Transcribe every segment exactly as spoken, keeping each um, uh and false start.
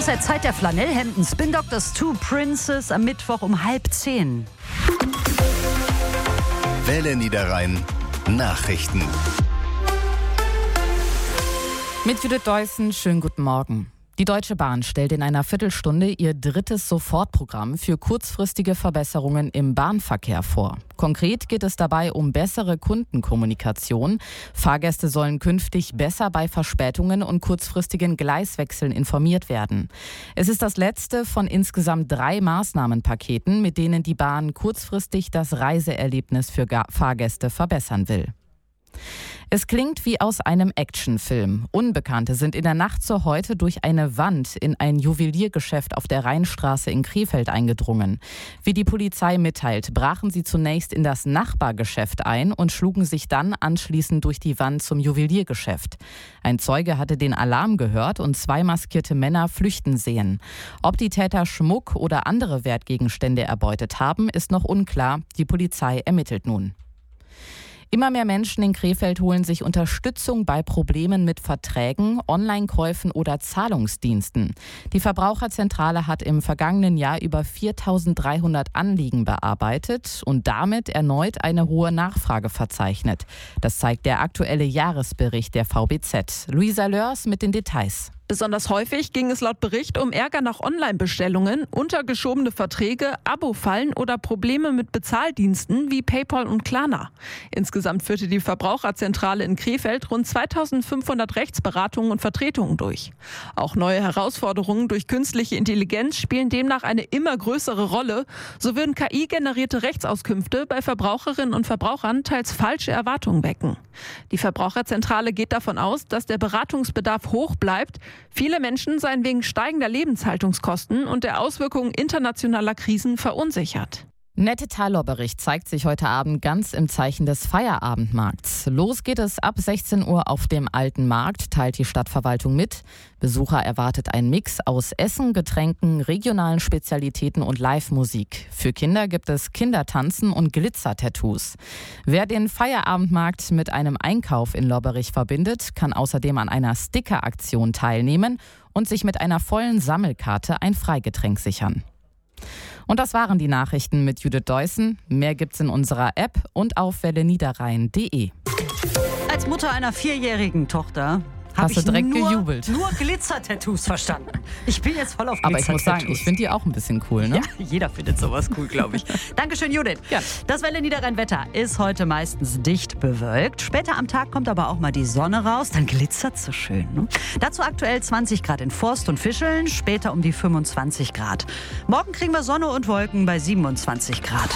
Aus der Zeit der Flanellhemden, Spin Doctors Two Princes am Mittwoch um halb zehn. Welle Niederrhein Nachrichten. Mit Judith Deussen, schönen guten Morgen. Die Deutsche Bahn stellt in einer Viertelstunde ihr drittes Sofortprogramm für kurzfristige Verbesserungen im Bahnverkehr vor. Konkret geht es dabei um bessere Kundenkommunikation. Fahrgäste sollen künftig besser bei Verspätungen und kurzfristigen Gleiswechseln informiert werden. Es ist das letzte von insgesamt drei Maßnahmenpaketen, mit denen die Bahn kurzfristig das Reiseerlebnis für Fahrgäste verbessern will. Es klingt wie aus einem Actionfilm. Unbekannte sind in der Nacht zur heute durch eine Wand in ein Juweliergeschäft auf der Rheinstraße in Krefeld eingedrungen. Wie die Polizei mitteilt, brachen sie zunächst in das Nachbargeschäft ein und schlugen sich dann anschließend durch die Wand zum Juweliergeschäft. Ein Zeuge hatte den Alarm gehört und zwei maskierte Männer flüchten sehen. Ob die Täter Schmuck oder andere Wertgegenstände erbeutet haben, ist noch unklar. Die Polizei ermittelt nun. Immer mehr Menschen in Krefeld holen sich Unterstützung bei Problemen mit Verträgen, Online-Käufen oder Zahlungsdiensten. Die Verbraucherzentrale hat im vergangenen Jahr über viertausenddreihundert Anliegen bearbeitet und damit erneut eine hohe Nachfrage verzeichnet. Das zeigt der aktuelle Jahresbericht der V B Z. Luisa Lörs mit den Details. Besonders häufig ging es laut Bericht um Ärger nach Online-Bestellungen, untergeschobene Verträge, Abo-Fallen oder Probleme mit Bezahldiensten wie PayPal und Klarna. Insgesamt führte die Verbraucherzentrale in Krefeld rund zweitausendfünfhundert Rechtsberatungen und Vertretungen durch. Auch neue Herausforderungen durch künstliche Intelligenz spielen demnach eine immer größere Rolle. So würden K I-generierte Rechtsauskünfte bei Verbraucherinnen und Verbrauchern teils falsche Erwartungen wecken. Die Verbraucherzentrale geht davon aus, dass der Beratungsbedarf hoch bleibt. Viele Menschen seien wegen steigender Lebenshaltungskosten und der Auswirkungen internationaler Krisen verunsichert. Nettetal-Lobberich zeigt sich heute Abend ganz im Zeichen des Feierabendmarkts. Los geht es ab sechzehn Uhr auf dem Alten Markt, teilt die Stadtverwaltung mit. Besucher erwartet ein Mix aus Essen, Getränken, regionalen Spezialitäten und Live-Musik. Für Kinder gibt es Kindertanzen und Glitzer-Tattoos. Wer den Feierabendmarkt mit einem Einkauf in Lobberich verbindet, kann außerdem an einer Sticker-Aktion teilnehmen und sich mit einer vollen Sammelkarte ein Freigetränk sichern. Und das waren die Nachrichten mit Judith Deussen. Mehr gibt's in unserer App und auf welle niederrhein punkt de. Als Mutter einer vierjährigen Tochter habe Hast du ich direkt nur, gejubelt. nur Glitzer-Tattoos verstanden. Ich bin jetzt voll auf Glitzer-Tattoos. Aber ich muss sagen, ich finde die auch ein bisschen cool, ne? Ja, jeder findet sowas cool, glaube ich. Dankeschön, Judith. Ja. Das Welle Niederrhein-Wetter ist heute meistens dicht bewölkt. Später am Tag kommt aber auch mal die Sonne raus. Dann glitzert es so schön. Ne? Dazu aktuell zwanzig Grad in Forst und Fischeln, später um die fünfundzwanzig Grad. Morgen kriegen wir Sonne und Wolken bei siebenundzwanzig Grad.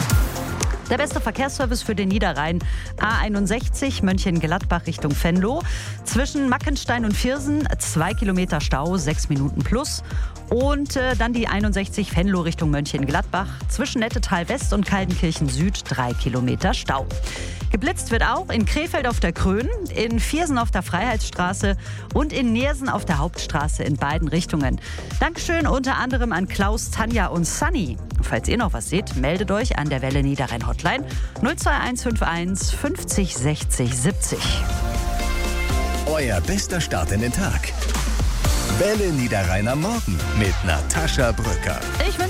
Der beste Verkehrsservice für den Niederrhein. A einundsechzig Mönchengladbach Richtung Venlo. Zwischen Mackenstein und Viersen zwei Kilometer Stau, sechs Minuten plus. Und äh, dann die einundsechzig Venlo Richtung Mönchengladbach. Zwischen Nettetal West und Kaldenkirchen Süd drei Kilometer Stau. Geblitzt wird auch in Krefeld auf der Krön, in Viersen auf der Freiheitsstraße und in Neersen auf der Hauptstraße in beiden Richtungen. Dankeschön unter anderem an Klaus, Tanja und Sunny. Falls ihr noch was seht, meldet euch an der Welle Niederrhein Hotline null zwei eins fünf eins fünfzig sechzig siebzig. Euer bester Start in den Tag. Welle Niederrhein am Morgen mit Natascha Brücker. Ich wünsche